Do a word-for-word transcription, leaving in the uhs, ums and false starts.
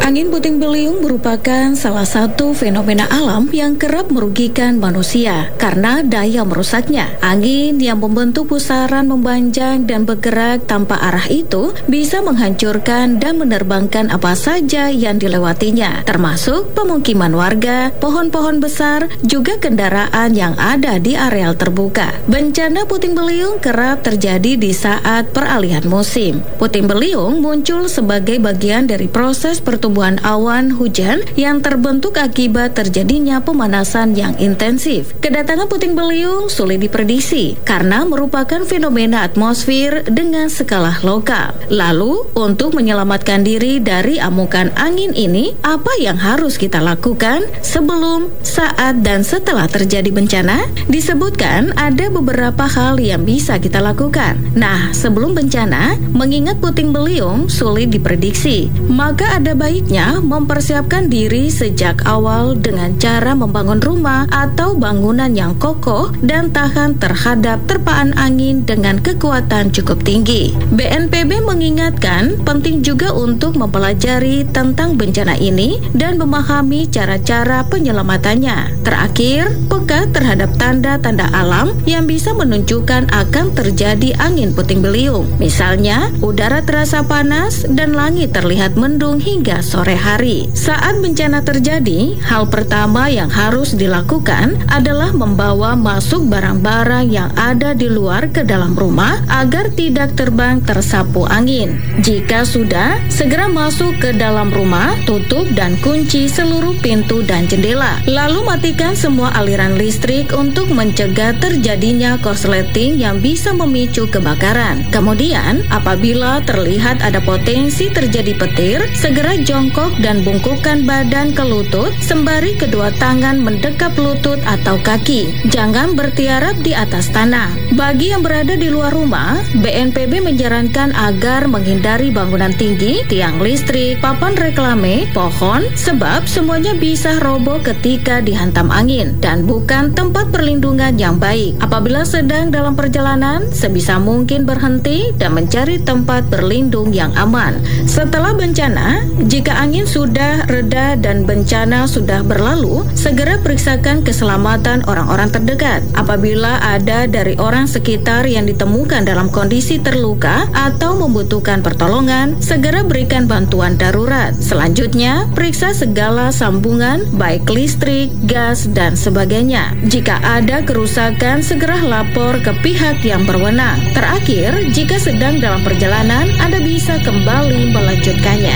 Angin puting beliung merupakan salah satu fenomena alam yang kerap merugikan manusia karena daya merusaknya. Angin yang membentuk pusaran memanjang dan bergerak tanpa arah itu bisa menghancurkan dan menerbangkan apa saja yang dilewatinya, termasuk pemukiman warga, pohon-pohon besar, juga kendaraan yang ada di areal terbuka. Bencana puting beliung kerap terjadi di saat peralihan musim. Puting beliung muncul sebagai bagian dari proses pertumbuhan pertumbuhan awan hujan yang terbentuk akibat terjadinya pemanasan yang intensif. Kedatangan puting beliung sulit diprediksi karena merupakan fenomena atmosfer dengan skala lokal. Lalu, untuk menyelamatkan diri dari amukan angin ini, apa yang harus kita lakukan sebelum, saat, dan setelah terjadi bencana? Disebutkan ada beberapa hal yang bisa kita lakukan. Nah, sebelum bencana, mengingat puting beliung sulit diprediksi, maka ada baiknya mempersiapkan diri sejak awal dengan cara membangun rumah atau bangunan yang kokoh dan tahan terhadap terpaan angin dengan kekuatan cukup tinggi. B N P B mengingatkan penting juga untuk mempelajari tentang bencana ini dan memahami cara-cara penyelamatannya. Terakhir, peka terhadap tanda-tanda alam yang bisa menunjukkan akan terjadi angin puting beliung. Misalnya, udara terasa panas dan langit terlihat mendung hingga sore hari. Saat bencana terjadi, hal pertama yang harus dilakukan adalah membawa masuk barang-barang yang ada di luar ke dalam rumah agar tidak terbang tersapu angin. Jika sudah, segera masuk ke dalam rumah, tutup dan kunci seluruh pintu dan jendela. Lalu matikan semua aliran listrik untuk mencegah terjadinya korsleting yang bisa memicu kebakaran. Kemudian, apabila terlihat ada potensi terjadi petir, segera jongkok dan bungkukkan badan ke lutut sembari kedua tangan mendekap lutut atau kaki. Jangan bertiarap di atas tanah. Bagi yang berada di luar rumah, B N P B menyarankan agar menghindari bangunan tinggi, tiang listrik, papan reklame, pohon, sebab semuanya bisa roboh ketika dihantam angin dan bukan tempat perlindungan yang baik. Apabila sedang dalam perjalanan, sebisa mungkin berhenti dan mencari tempat berlindung yang aman. Setelah bencana, jika angin sudah reda dan bencana sudah berlalu, segera periksakan keselamatan orang-orang terdekat. Apabila ada dari orang sekitar yang ditemukan dalam kondisi terluka atau membutuhkan pertolongan, segera berikan bantuan darurat. Selanjutnya, periksa segala sambungan, baik listrik, gas, dan sebagainya. Jika ada kerusakan, segera lapor ke pihak yang berwenang. Terakhir, jika sedang dalam perjalanan, Anda bisa kembali melanjutkannya.